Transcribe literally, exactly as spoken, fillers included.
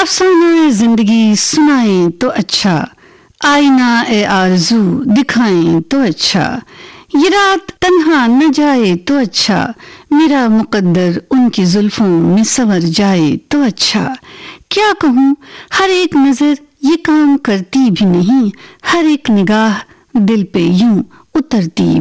अफसाना जिंदगी सुनाएं तो अच्छा, आईना ए आरज़ू दिखाएं तो अच्छा, ये रात तन्हा न जाए तो अच्छा, मेरा मुकद्दर उनकी जुल्फों में संवर जाए तो अच्छा। क्या कहूँ, हर एक नजर ये काम करती भी नहीं, हर एक निगाह दिल पे यूं उतरती